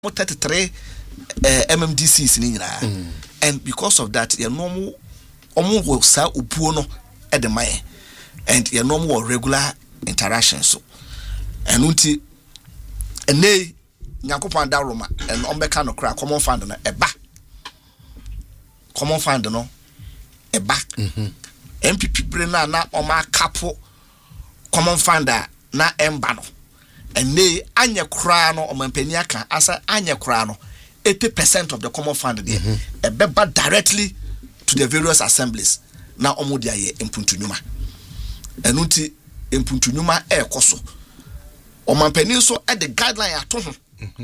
33 MMDCs ni nyina. And because of that, your normal will sa upuo no at the mine. And your normal regular interaction so. And unti ene nyankopon da Roma and ombeka no kra common fund no eba. Common fund no eba. MPP brena na oma kapo common fund na emba no. And ne anya kra no omampani aka asa anya kra no 80% of the common fund there ebeba directly to the various assemblies na omodia ye mpuntunuma enunti mpuntunuma ekoso omampani so at the guideline ato ho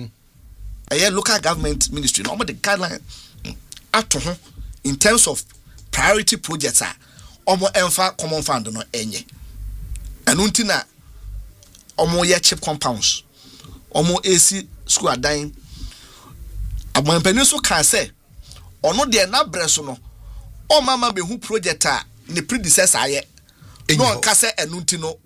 local government ministry no the guideline ato ho in terms of priority projects omo emfa common fund no enye enunti na omo ye chip compounds omo AC school adan amampani so kan say ono de na breso no o mama be hu project a ne predecessor aye no kan say enunti no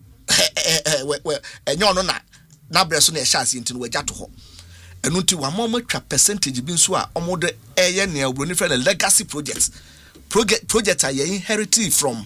enye ono na breso na e chance nti no wagya to ho enunti wa mama twa percentage bi nso a omo de eye ne abroni fe legacy projects project a ye inherited from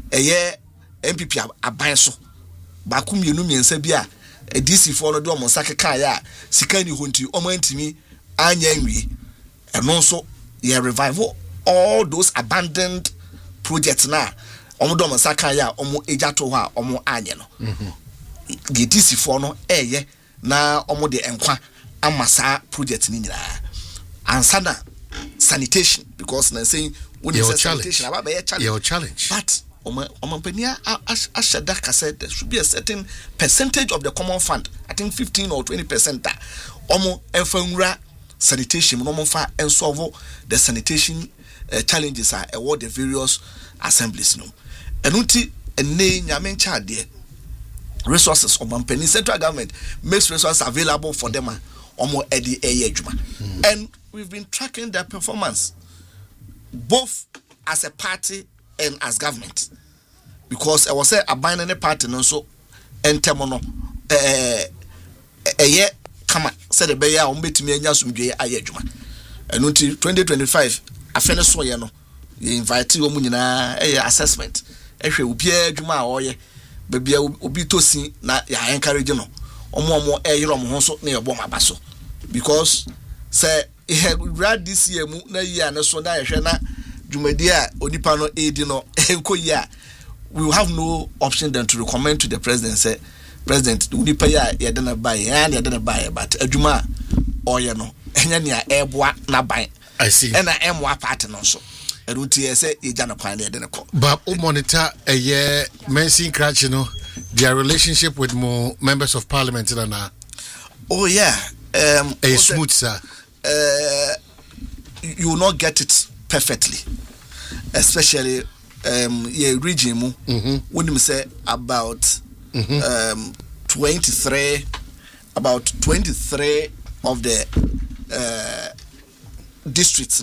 MPP aban so ba kumienu miensa bi a DC for no do omo sakeka ya sika ni honti omo antimi anya nwie eno so ye revival all those abandoned projects na omo do omo sakeka ya omo eja to ho a omo anye no DC for no na omo de enkwa amasa project ni nyina ansana sanitation because na saying when you say sanitation about be challenge but Omampania Ashadaka said there should be a certain percentage of the common fund. I think 15 or 20% that Omo Enfangra sanitation, Omofa and solve the sanitation challenges are award the various assemblies. No, and unti and nay Yamen Chad resources Omampani central government makes resources available for them. Omo Eddie Juma, and we've been tracking their performance both as a party and as government, because I was a binary party no so entemono kama said the beya umbetimi anya sumdwe aye adwuma eno nti 2025 afene so ye no ye invite omu nyina assessment ehwe obi adwuma a oye bebia obi tosi na ya encourage no omo eyero mo ho so na ye bom abaso because say read this year mu na year na so da ehwe na Jumedia Odipano Edino Enkoya, we will have no option than to recommend to the president. Say, President, Udipaya, you didn't buy, and you didn't buy, but a Juma or you know, and ya airboa na buy. I see, and I am one pattern also. A routine say, you done a pioneer, then a call. But monitor a year, Mensin Cratch, you know, their relationship with more members of parliament. Oh, yeah, a smooth, sir. You will not get it perfectly, especially region when you say about 23 of the districts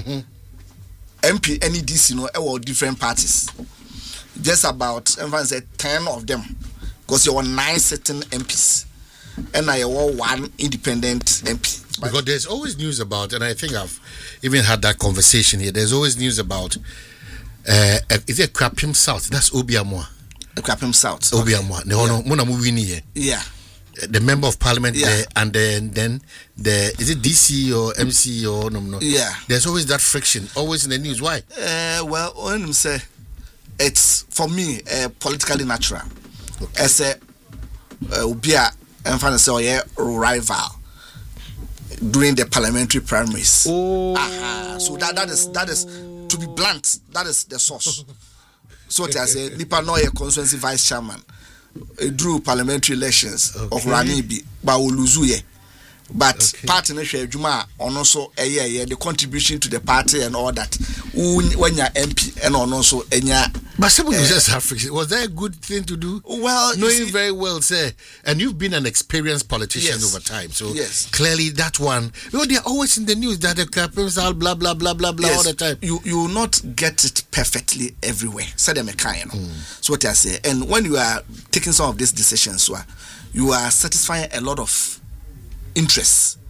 MP NEDC all different parties, just about 10 of them, because there were 9 certain MPs and I were 1 independent MP. Because there's always news about, and I think I've even had that conversation here, there's always news about, is it Krapim South? That's Obiamwa. Krapim South. Obiamwa. Yeah. The member of parliament there, and then the, is it DC or MC or no? Yeah. There's always that friction, always in the news. Why? Well, when you say, it's, for me, politically natural. Okay. As a, Obia, and finally say, rival. During the parliamentary primaries. So that is to be blunt, that is the source. So what I say, Nipa no a constituency vice chairman drew parliamentary elections of Ranibi, but Uluzuye. But party nation Juma on also the contribution to the party and all that. When you're MP and also but somebody just have friction. Was that a good thing to do? Well, knowing very well, say, and you've been an experienced politician over time, so clearly that one. You know, they're always in the news that the campaigns are blah blah blah blah blah all the time. You will not get it perfectly everywhere. So what I say, and when you are taking some of these decisions, you are satisfying a lot of interests